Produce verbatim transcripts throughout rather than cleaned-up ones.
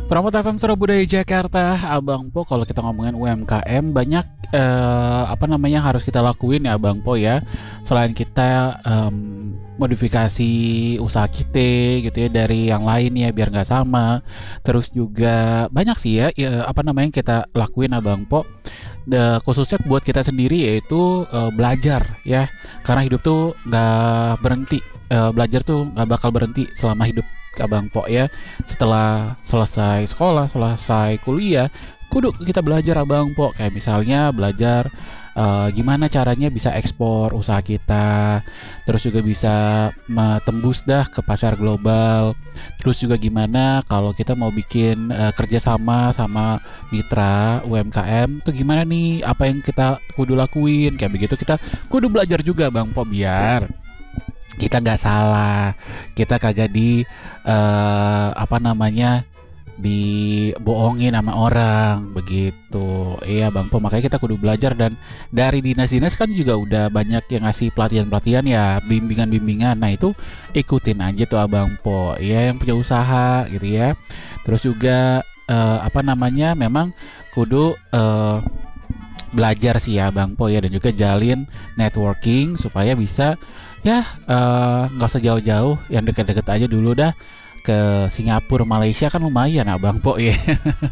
Promot F M Suara Budaya Jakarta, Abang Po. Kalau kita ngomongin U M K M, banyak eh, apa namanya yang harus kita lakuin ya Abang Po ya. Selain kita em, modifikasi usaha kita gitu ya dari yang lain ya biar nggak sama. Terus juga banyak sih ya, ya apa namanya yang kita lakuin Abang Po. Da- khususnya buat kita sendiri yaitu eh, belajar ya. Karena hidup tuh nggak berhenti. Eh, belajar tuh nggak bakal berhenti selama hidup Abang Po ya. Setelah selesai sekolah, selesai kuliah, kudu kita belajar Abang Po. Kayak misalnya belajar eh, gimana caranya bisa ekspor usaha kita, terus juga bisa me- tembus dah ke pasar global. Terus juga gimana kalau kita mau bikin eh, kerjasama sama mitra U M K M tuh gimana nih, apa yang kita kudu lakuin. Kayak begitu kita kudu belajar juga Bang Po biar kita nggak salah, kita kagak di eh, apa namanya dibohongin sama orang begitu. Iya Bang Po, makanya kita kudu belajar. Dan dari dinas-dinas kan juga udah banyak yang ngasih pelatihan-pelatihan ya, bimbingan-bimbingan. Nah itu ikutin aja tuh Abang Po ya, yang punya usaha gitu ya. Terus juga eh, apa namanya memang kudu eh, belajar sih ya Bang Po ya, dan juga jalin networking supaya bisa ya eh, nggak usah jauh-jauh, yang deket-deket aja dulu dah, ke Singapura, Malaysia kan lumayan Abang Po ya.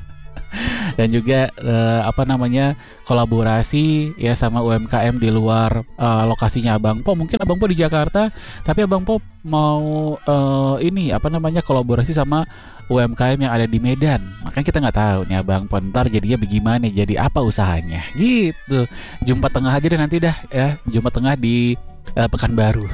Dan juga eh, apa namanya kolaborasi ya sama U M K M di luar eh, lokasinya Abang Po. Mungkin Abang Po di Jakarta, tapi Abang Po mau eh, ini apa namanya kolaborasi sama U M K M yang ada di Medan. Makanya kita nggak tahu nih Abang Po ntar jadinya bagaimana, jadi apa usahanya gitu. Jumpa tengah aja deh nanti dah ya, jumpa tengah di eh, Pekanbaru.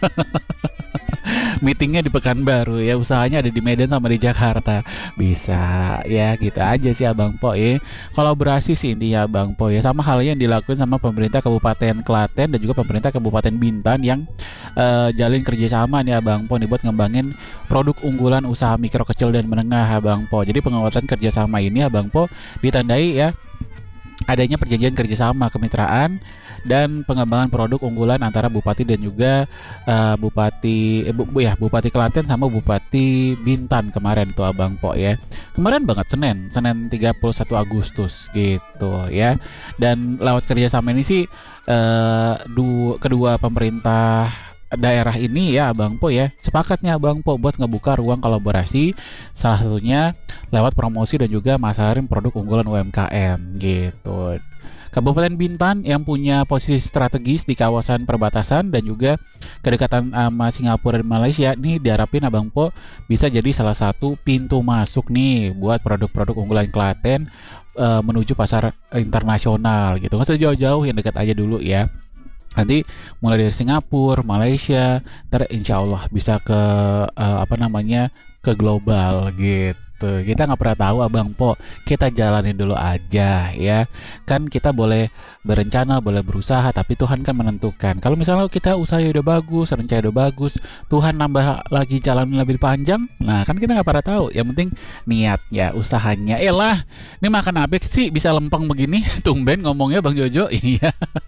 Meetingnya di Pekanbaru ya, usahanya ada di Medan sama di Jakarta. Bisa ya, gitu aja sih Abang Po ya. Kolaborasi sih intinya Abang Po ya, sama halnya yang dilakuin sama pemerintah Kabupaten Klaten dan juga pemerintah Kabupaten Bintan yang eh, jalin kerjasama nih Abang Po nih buat ngembangin produk unggulan usaha mikro kecil dan menengah Abang Po. Jadi penguatan kerjasama ini Abang Po ditandai ya adanya perjanjian kerjasama kemitraan dan pengembangan produk unggulan antara Bupati dan juga eh, Bupati eh, bu, bu- ya Bupati Klaten sama Bupati Bintan kemarin tuh Abang Po ya. Kemarin banget Senin, Senin tiga puluh satu Agustus gitu ya. Dan lewat kerjasama ini sih eh, du, kedua pemerintah daerah ini ya Abang Po ya sepakatnya Abang Po buat ngebuka ruang kolaborasi, salah satunya lewat promosi dan juga masarin produk unggulan U M K M gitu. Kabupaten Bintan yang punya posisi strategis di kawasan perbatasan dan juga kedekatan sama Singapura dan Malaysia nih diharapin Abang Po bisa jadi salah satu pintu masuk nih buat produk-produk unggulan Klaten eh, menuju pasar internasional gitu. Nggak usah jauh-jauh, yang dekat aja dulu ya. Nanti mulai dari Singapura, Malaysia, ntar insya Allah bisa ke eh, apa namanya ke global gitu. Kita nggak pernah tahu Abang Po, kita jalanin dulu aja ya. Kan kita boleh berencana, boleh berusaha, tapi Tuhan kan menentukan. Kalau misalnya kita usaha udah bagus, rencana udah bagus, Tuhan nambah lagi jalan lebih panjang, nah kan kita nggak pernah tahu. Yang penting niat ya, usahanya. Elah, ini makan apa sih bisa lempeng begini? Tumben ngomongnya Bang Jojo. Iya.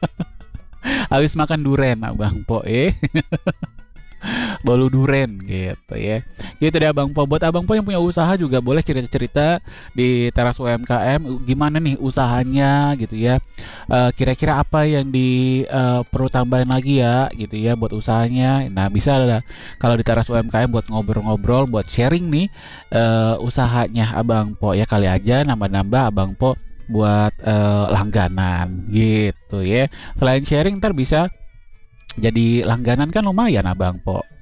Habis makan duren Abang Po eh bolu duren gitu ya. Gitu deh Abang Po. Buat Abang Po yang punya usaha juga boleh cerita-cerita di Teras U M K M gimana nih usahanya gitu ya. Eh, kira-kira apa yang di eh, perlu tambahin lagi ya gitu ya buat usahanya. Nah bisa ada kalau di Teras U M K M buat ngobrol-ngobrol, buat sharing nih eh, usahanya Abang Po ya, kali aja nambah-nambah Abang Po buat eh, langganan gitu ya. Selain sharing ntar bisa jadi langganan kan lumayan Abang Po.